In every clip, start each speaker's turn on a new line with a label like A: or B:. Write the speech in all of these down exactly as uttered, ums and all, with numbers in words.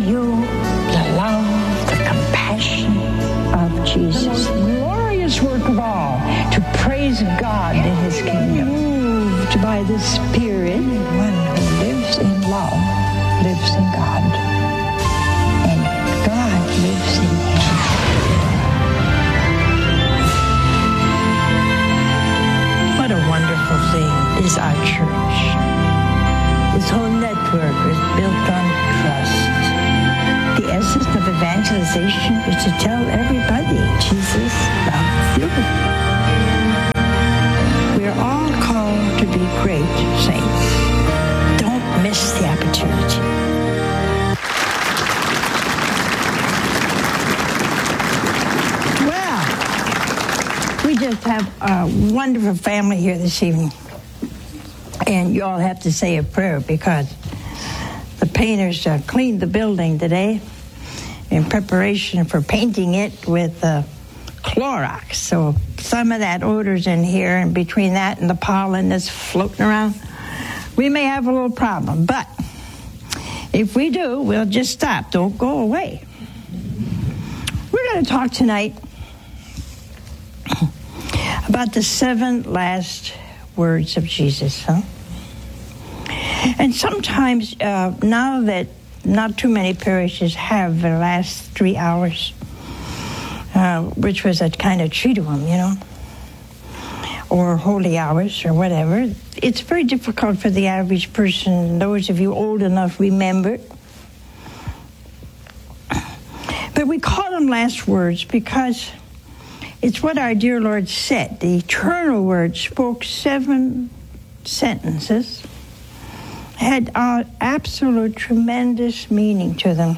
A: you the love, the compassion of Jesus.
B: The most glorious work of all, to praise God in his kingdom.
A: Moved by the Spirit, one who lives in love lives in God, and God lives in him. What a wonderful thing is our church. This whole network is built on trust. The essence of evangelization is to tell everybody Jesus loves you. We're all called to be great saints. Don't miss the opportunity. Well, we just have a wonderful family here this evening. And you all have to say a prayer because the painters uh, cleaned the building today in preparation for painting it with uh, Clorox. So some of that odor's in here, and between that and the pollen that's floating around, we may have a little problem. But if we do, we'll just stop. Don't go away. We're going to talk tonight about the seven last words of Jesus, huh? And sometimes, uh, now that not too many parishes have the last three hours, uh, which was a kind of triduum, you know, or holy hours or whatever, it's very difficult for the average person. Those of you old enough remember. But we call them last words because it's what our dear Lord said. The eternal word spoke seven sentences, had uh, absolute tremendous meaning to them.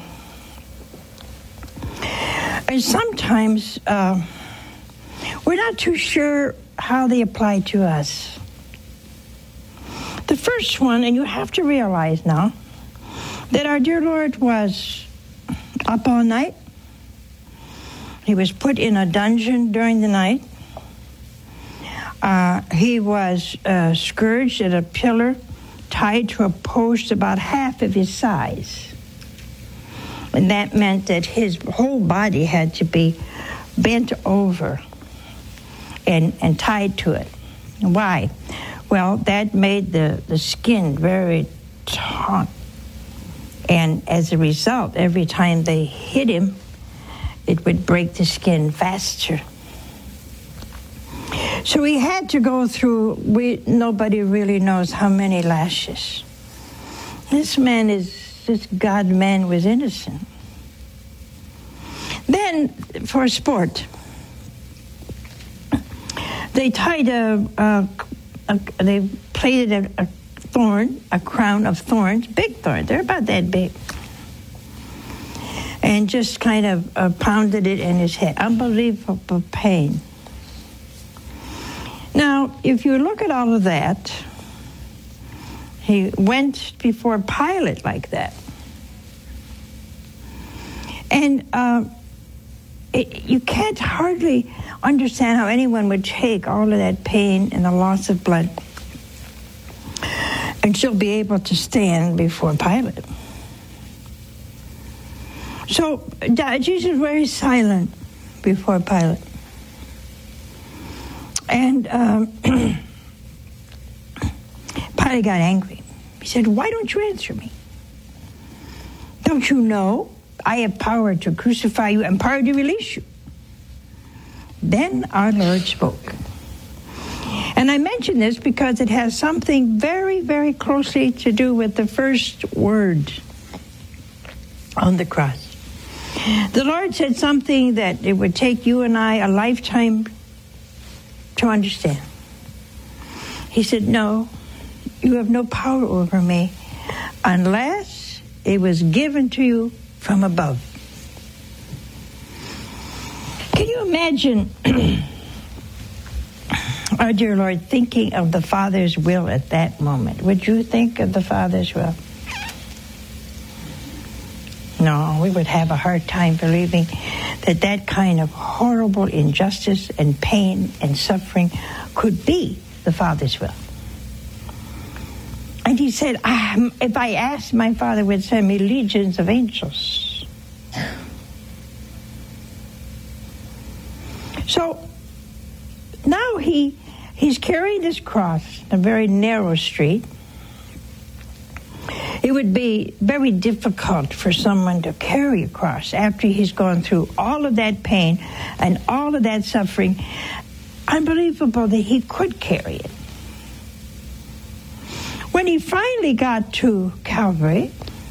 A: And sometimes uh, we're not too sure how they apply to us. The first one, and you have to realize now, that our dear Lord was up all night. He was put in a dungeon during the night. Uh, he was uh, scourged at a pillar, tied to a post about half of his size. And that meant that his whole body had to be bent over and, and tied to it. Why? Well, that made the, the skin very taut. And as a result, every time they hit him, it would break the skin faster. So he had to go through, we, nobody really knows how many lashes. This man is, this God-man was innocent. Then, for sport, they tied a, a, a they plaited a, a thorn, a crown of thorns, big thorns, they're about that big, and just kind of uh, pounded it in his head. Unbelievable pain. Now, if you look at all of that, he went before Pilate like that. And uh, it, you can't hardly understand how anyone would take all of that pain and the loss of blood and still be able to stand before Pilate. So Jesus was very silent before Pilate. And um, Pilate got angry. He said, "Why don't you answer me? Don't you know I have power to crucify you and power to release you?" Then our Lord spoke. And I mention this because it has something very, very closely to do with the first word on the cross. The Lord said something that it would take you and I a lifetime to understand. He said, "No, you have no power over me unless it was given to you from above." Can you imagine our dear Lord thinking of the Father's will at that moment? Would you think of the Father's will? No, we would have a hard time believing that that kind of horrible injustice and pain and suffering could be the Father's will. And And he said, ah, if I asked, my Father would send me legions of angels. So now he he's carrying this cross in a very narrow street. It would be very difficult for someone to carry a cross after he's gone through all of that pain and all of that suffering. Unbelievable that he could carry it. When he finally got to Calvary,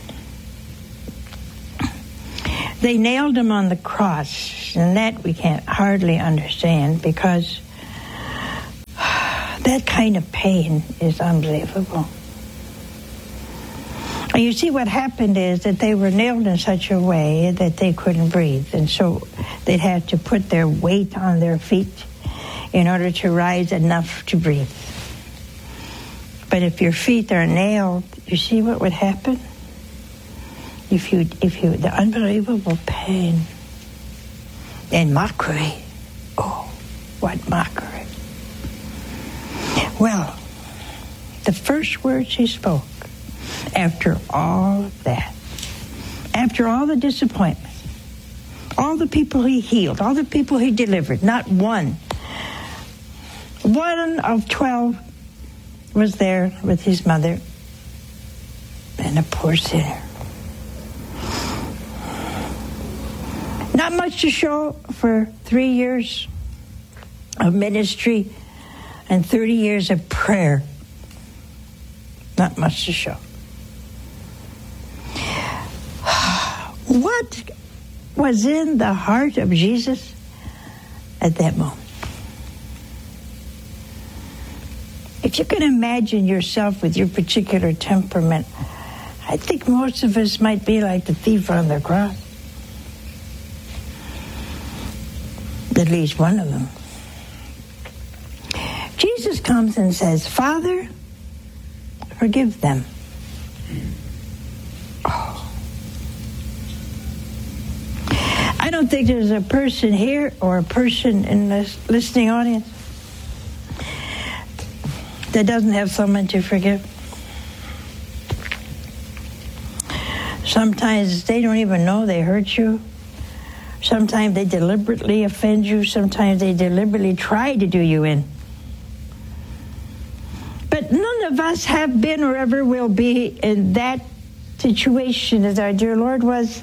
A: they nailed him on the cross, and that we can't hardly understand because that kind of pain is unbelievable. And you see, what happened is that they were nailed in such a way that they couldn't breathe, and so they'd have to put their weight on their feet in order to rise enough to breathe. But if your feet are nailed, you see what would happen? If you, if you, the unbelievable pain and mockery. Oh, what mockery. Well, the first words he spoke after all of that, after all the disappointment, all the people he healed, all the people he delivered, not one, one of twelve was there with his mother and a poor sinner. Not much to show for three years of ministry and thirty years of prayer. Not much to show. What was in the heart of Jesus at that moment? If you can imagine yourself with your particular temperament, I think most of us might be like the thief on the cross. At least one of them. Jesus comes and says, Father, forgive them. Oh. I don't think there's a person here or a person in this listening audience that doesn't have someone to forgive. Sometimes they don't even know they hurt you. Sometimes they deliberately offend you. Sometimes they deliberately try to do you in. But none of us have been or ever will be in that situation as our dear Lord was.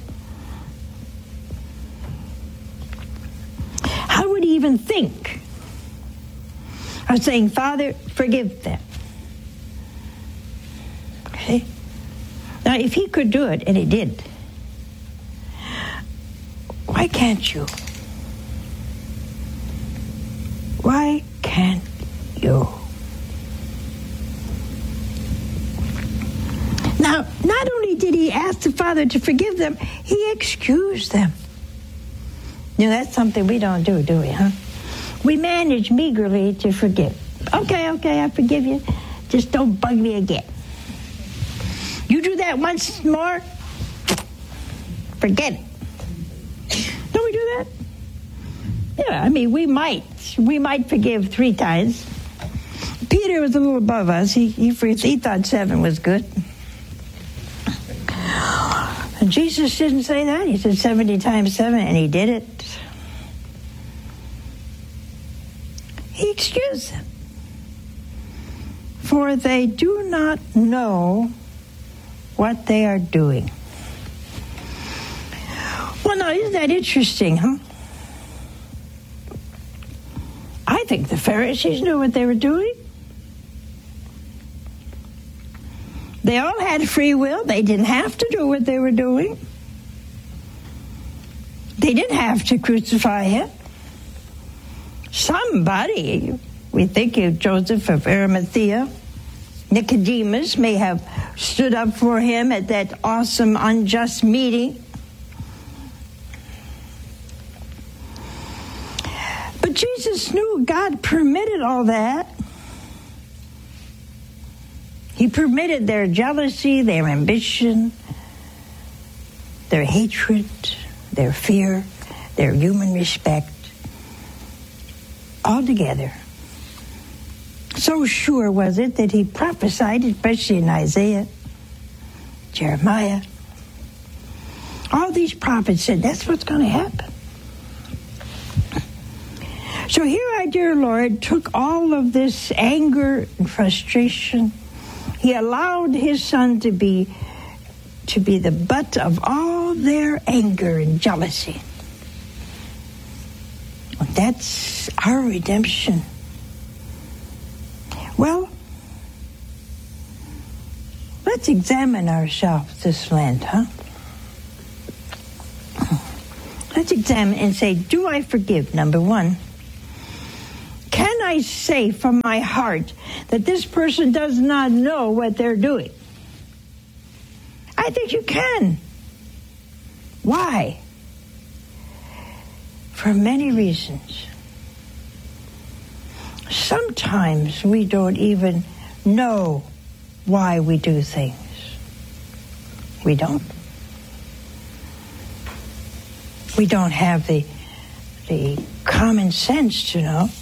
A: How would he even think of saying, Father, forgive them? Okay? Now, if he could do it, and he did, why can't you? Why can't you? Now, not only did he ask the Father to forgive them, he excused them. You know, that's something we don't do, do we, huh? We manage meagerly to forgive. Okay, okay, I forgive you. Just don't bug me again. You do that once more, forget it. Don't we do that? Yeah, I mean, we might. We might forgive three times. Peter was a little above us. He, he, he thought seven was good. And Jesus didn't say that. He said seventy times seven, and he did it. He excused them. For they do not know what they are doing. Well, now, isn't that interesting, huh? I think the Pharisees knew what they were doing. They all had free will. They didn't have to do what they were doing. They didn't have to crucify him. Somebody, we think of Joseph of Arimathea, Nicodemus may have stood up for him at that awesome unjust meeting. But Jesus knew God permitted all that. He permitted their jealousy, their ambition, their hatred, their fear, their human respect, all together So sure was it that he prophesied, especially in Isaiah, Jeremiah. All these prophets said that's what's going to happen. So here our dear Lord took all of this anger and frustration. He allowed his son to be to be the butt of all their anger and jealousy. That's our redemption. Well, let's examine ourselves this Lent, huh? Let's examine and say, do I forgive? Number one. Can I say from my heart that this person does not know what they're doing? I think you can. Why? For many reasons. Sometimes we don't even know why we do things. We don't. We don't have the, the common sense to know,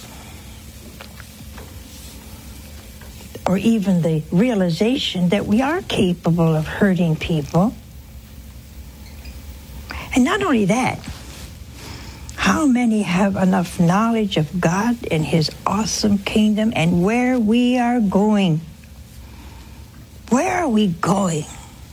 A: or even the realization that we are capable of hurting people. And not only that, how many have enough knowledge of God and his awesome kingdom and where we are going? Where are we going?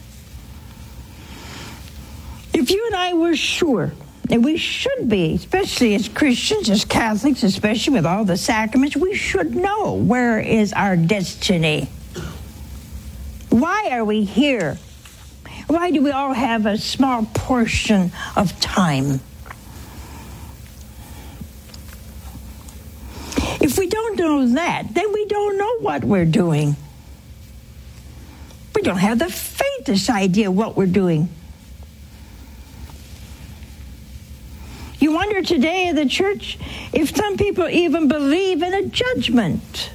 A: If you and I were sure, and we should be, especially as Christians, as Catholics, especially with all the sacraments, we should know where is our destiny. Why are we here? Why do we all have a small portion of time? If we don't know that, then we don't know what we're doing. We don't have the faintest idea what we're doing. You wonder today in the church if some people even believe in a judgment.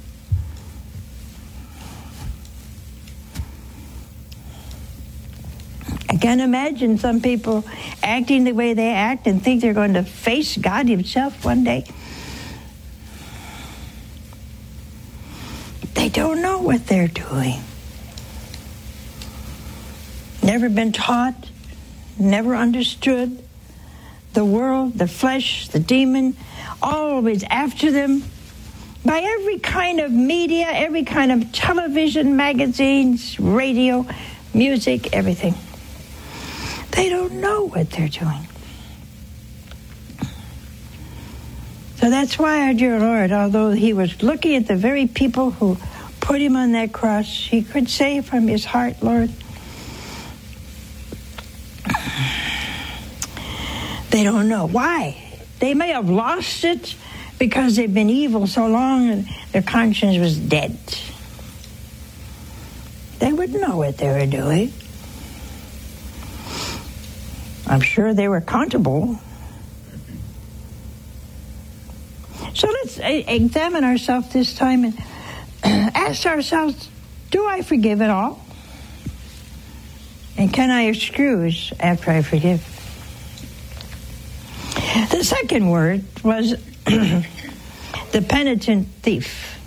A: I can't imagine some people acting the way they act and think they're going to face God himself one day. They don't know what they're doing. Never been taught, never understood. The world, the flesh, the demon, always after them by every kind of media, every kind of television, magazines, radio, music, everything. They don't know what they're doing. So that's why our dear Lord, although he was looking at the very people who put him on that cross, he could say from his heart, Lord, they don't know. Why? They may have lost it because they've been evil so long and their conscience was dead. They wouldn't know what they were doing. I'm sure they were accountable. So let's examine ourselves this time and ask ourselves, do I forgive at all? And can I excuse after I forgive? The second word was the penitent thief.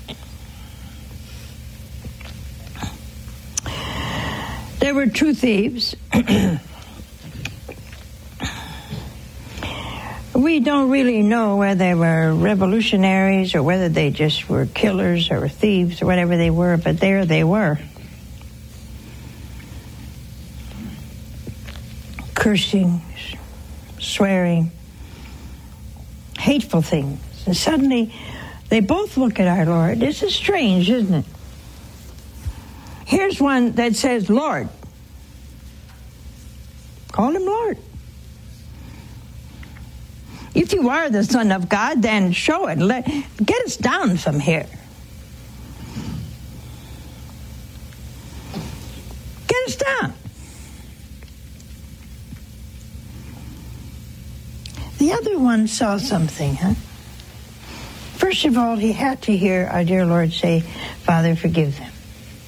A: There were two thieves. We don't really know whether they were revolutionaries or whether they just were killers or thieves or whatever they were, but there they were. Cursing, swearing, hateful things. And suddenly, they both look at our Lord. This is strange, isn't it? Here's one that says, Lord. Call him Lord. If you are the Son of God, then show it. Let, get us down from here. Get us down. The other one saw something, huh? First of all, he had to hear our dear Lord say, Father, forgive them.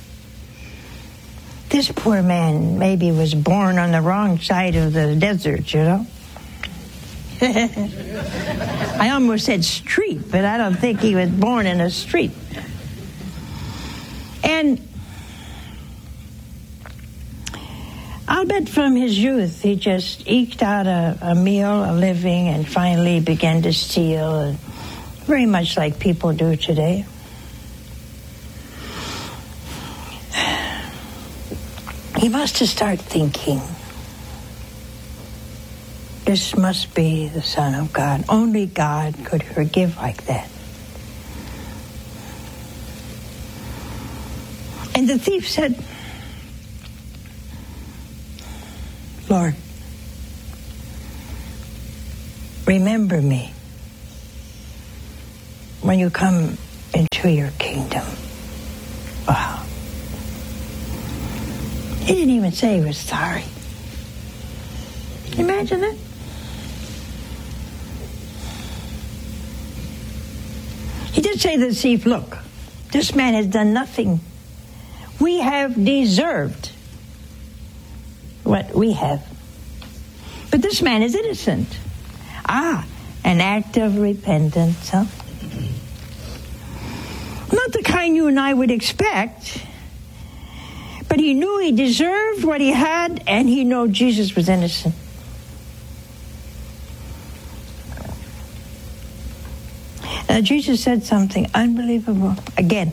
A: This poor man maybe was born on the wrong side of the desert, you know. I almost said street, but I don't think he was born in a street. And I'll bet from his youth he just eked out a, a meal, a living, and finally began to steal, and very much like people do today. He must have started thinking, this must be the Son of God. Only God could forgive like that. And the thief said, Lord, remember me when you come into your kingdom. Wow. He didn't even say he was sorry. Imagine that. He did say to the thief, look, this man has done nothing. We have deserved what we have. But this man is innocent. Ah, an act of repentance, huh? Not the kind you and I would expect, but he knew he deserved what he had, and he knew Jesus was innocent. Now, Jesus said something unbelievable. Again,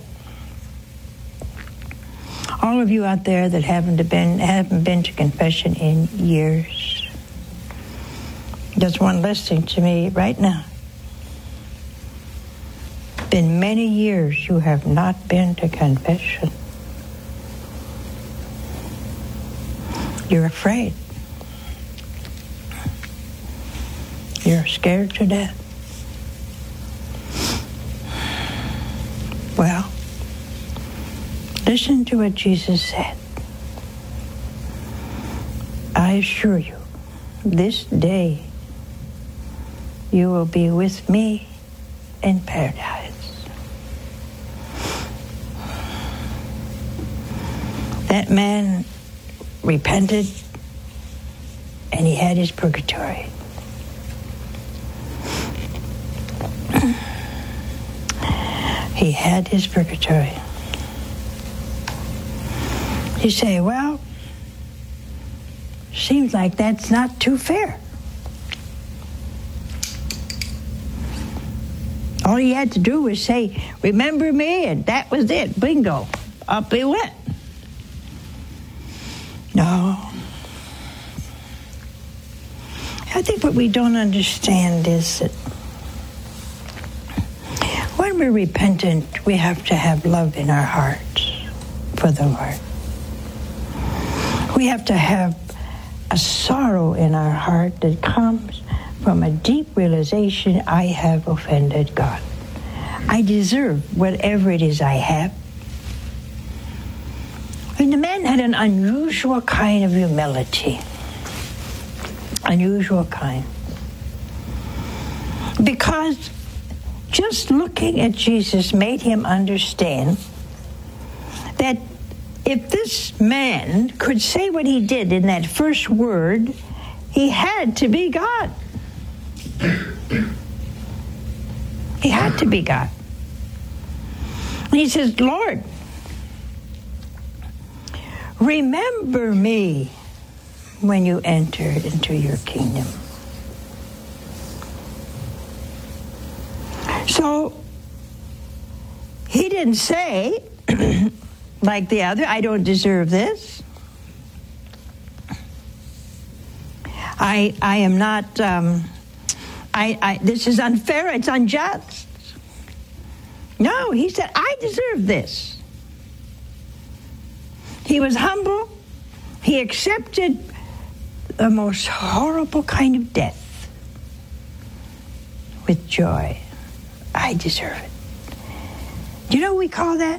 A: all of you out there that haven't been haven't been to confession in years, just one listening to me right now. Been many years you have not been to confession. You're afraid. You're scared to death. Well, listen to what Jesus said. I assure you, this day you will be with me in paradise. That man repented, and he had his purgatory. He had his purgatory. You say, well, seems like that's not too fair. All he had to do was say, remember me, and that was it. Bingo. Up he went. No. I think what we don't understand is that when we're repentant, we have to have love in our hearts for the Lord. We have to have a sorrow in our heart that comes from a deep realization, I have offended God. I deserve whatever it is I have. And the man had an unusual kind of humility. Unusual kind. Because just looking at Jesus made him understand that if this man could say what he did in that first word, he had to be God. He had to be God. And he says, Lord, remember me when you enter into your kingdom. So he didn't say, like the other, I don't deserve this. I I am not, um, I, I this is unfair, it's unjust. No, he said, I deserve this. He was humble. He accepted the most horrible kind of death with joy. I deserve it. Do you know what we call that?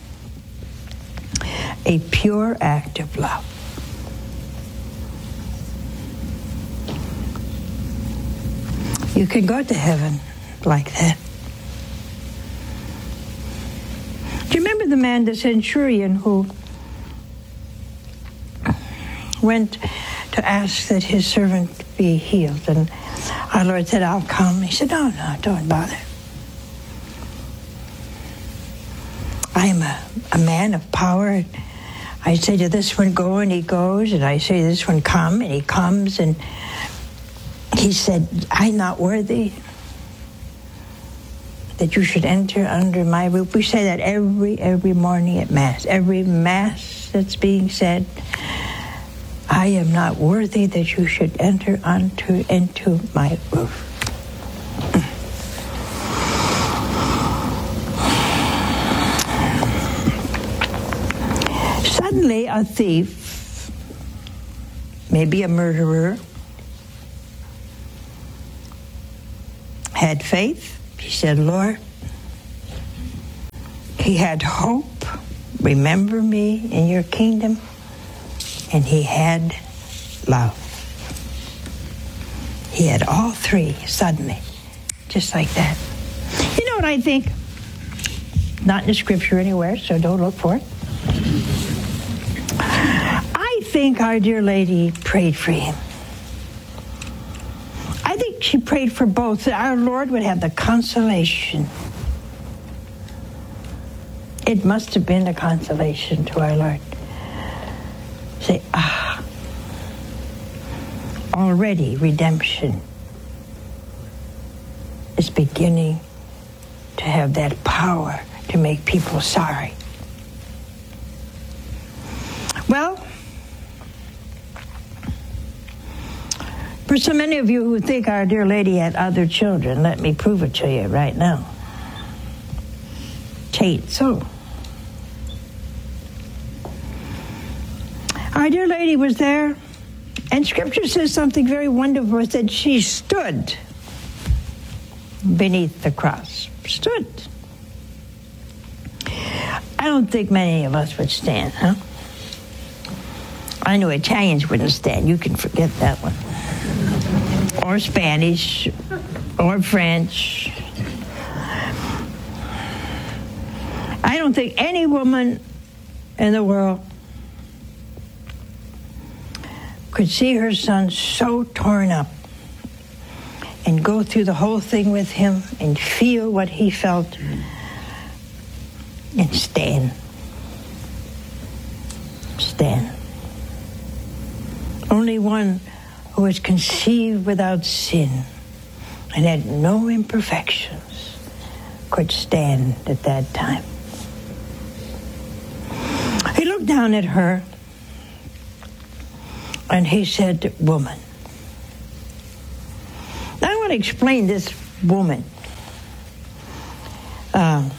A: A pure act of love. You can go to heaven like that. Do you remember the man, the centurion, who went to ask that his servant be healed. And our Lord said, I'll come. He said, no, no, don't bother. I am a, a man of power. I say to this one, go, and he goes. And I say to this one, come, and he comes. And he said, I'm not worthy that you should enter under my roof. We say that every, every morning at Mass. Every Mass that's being said, I am not worthy that you should enter unto, into my roof. Suddenly, a thief, maybe a murderer, had faith. He said, Lord, he had hope. Remember me in your kingdom. And he had love. He had all three suddenly, just like that. You know what I think? Not in the scripture anywhere, so don't look for it. I think our dear lady prayed for him. I think she prayed for both, that our Lord would have the consolation. It must have been a consolation to our Lord. Say, ah, already redemption is beginning to have that power to make people sorry. Well, for so many of you who think Our Dear Lady had other children, let me prove it to you right now. Tain't so. Our Dear Lady was there, and Scripture says something very wonderful. It said she stood beneath the cross. Stood. I don't think many of us would stand, huh? I know Italians wouldn't stand. You can forget that one. Or Spanish, or French. I don't think any woman in the world could see her son so torn up and go through the whole thing with him and feel what he felt and stand. Stand. Only one who was conceived without sin and had no imperfections could stand at that time. He looked down at her and he said, woman. Now I want to explain this woman. Uh,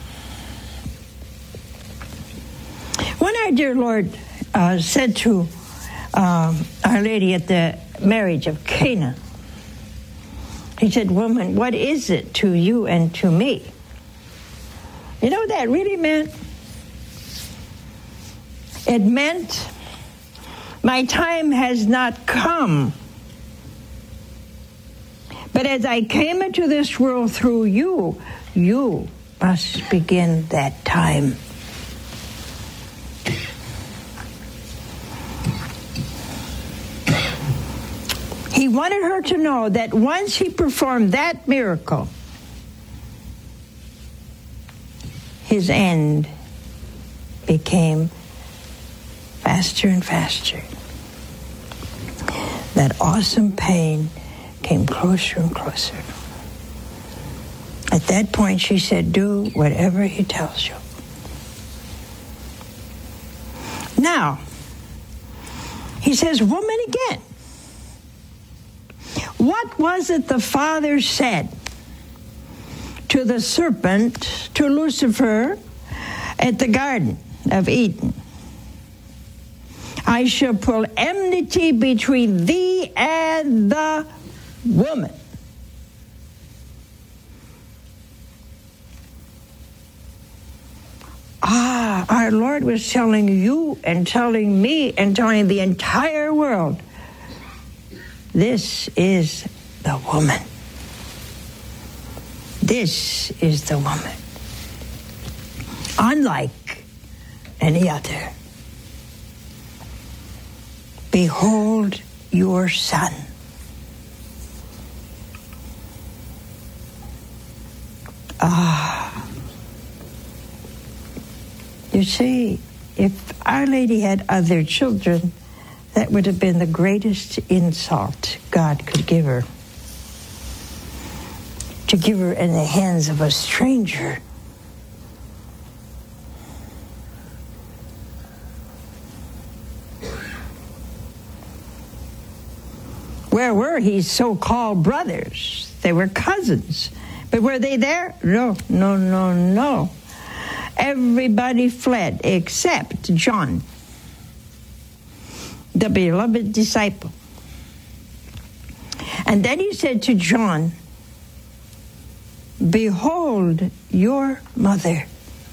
A: when our dear Lord uh, said to um, Our Lady at the marriage of Cana, he said, woman, what is it to you and to me? You know what that really meant? It meant, my time has not come. But as I came into this world through you, you must begin that time. He wanted her to know that once he performed that miracle, his end became faster and faster. That awesome pain came closer and closer. At that point, she said, do whatever he tells you. Now, he says, woman again. What was it the Father said to the serpent, to Lucifer, at the Garden of Eden? I shall put enmity between thee and the woman. Ah, our Lord was telling you and telling me and telling the entire world, this is the woman. This is the woman. Unlike any other. Behold your son. Ah. You see, if Our Lady had other children, that would have been the greatest insult God could give her. To give her in the hands of a stranger. Where were his so-called brothers? They were cousins. But were they there? No, no, no, no. Everybody fled except John, the beloved disciple. And then he said to John, behold your mother.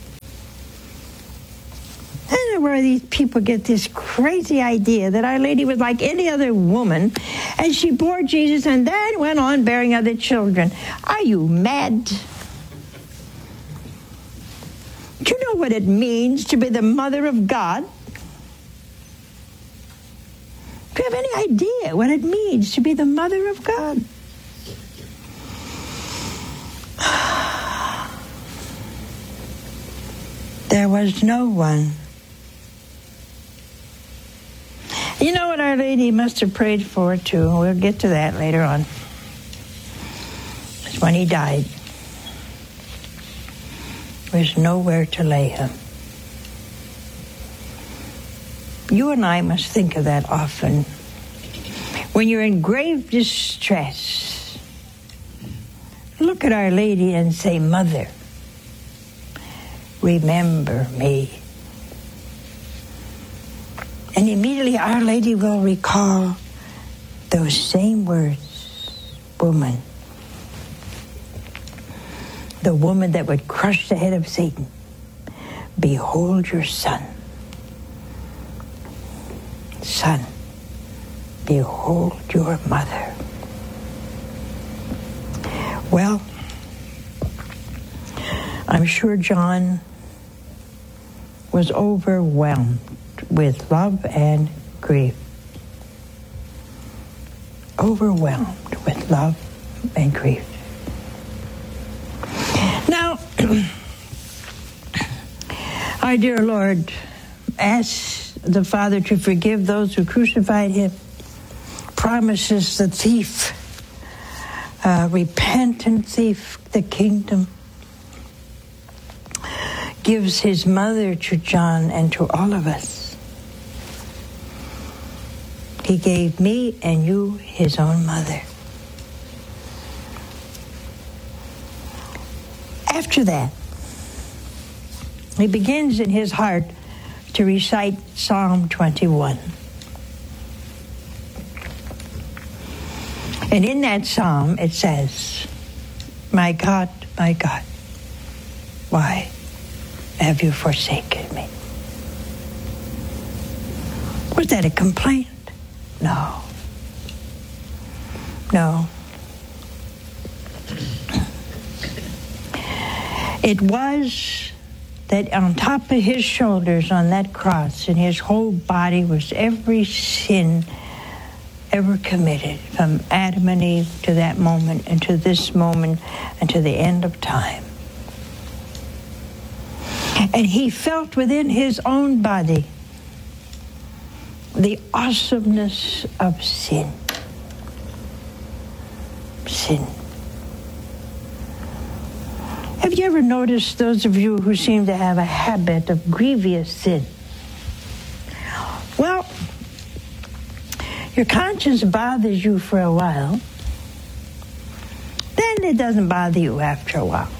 A: I don't know where these people get this crazy idea that Our Lady was like any other woman, and she bore Jesus and then went on bearing other children. Are you mad? Do you know what it means to be the mother of God? Do you have any idea what it means to be the mother of God? There was no one. You know what Our Lady must have prayed for, too. We'll get to that later on. It's when he died. There's nowhere to lay him. You and I must think of that often. When you're in grave distress, look at Our Lady and say, Mother, remember me. And immediately Our Lady will recall those same words, woman. The woman that would crush the head of Satan. Behold your son. Son, behold your mother. Well, I'm sure John was overwhelmed with love and grief. Overwhelmed with love and grief. Now, our dear Lord asks the Father to forgive those who crucified him, promises the thief, uh, repentant thief, the kingdom, gives his mother to John and to all of us. He gave me and you his own mother. After that, he begins in his heart to recite Psalm twenty-one. And in that psalm it says, my God, my God, why have you forsaken me? Was that a complaint? No. No. It was that on top of his shoulders on that cross, in his whole body, was every sin ever committed, from Adam and Eve to that moment and to this moment and to the end of time. And he felt within his own body the awesomeness of sin. Sin. Have you ever noticed those of you who seem to have a habit of grievous sin? Well, your conscience bothers you for a while, then it doesn't bother you after a while.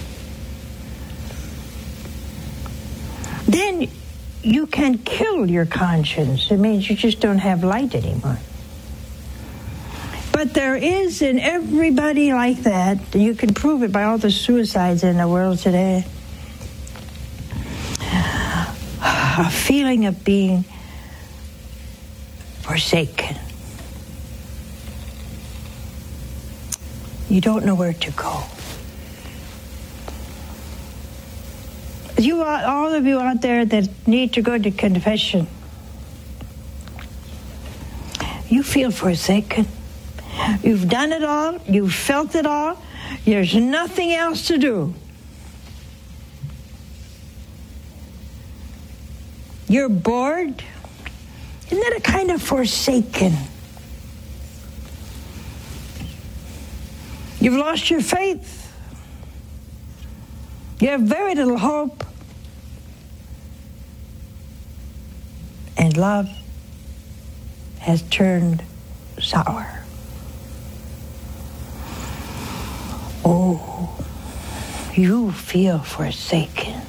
A: Then you can kill your conscience. It means you just don't have light anymore. But there is in everybody like that, you can prove it by all the suicides in the world today, a feeling of being forsaken. You don't know where to go. You, all of you out there that need to go to confession, You feel forsaken. You've done it all. You've felt it all. There's nothing else to do. You're bored. Isn't that a kind of forsaken? You've lost your faith. You have very little hope. And love has turned sour. Oh, you feel forsaken.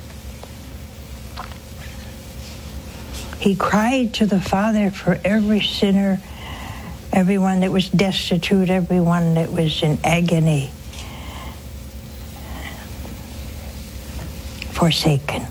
A: He cried to the Father for every sinner, everyone that was destitute, everyone that was in agony. Forsaken.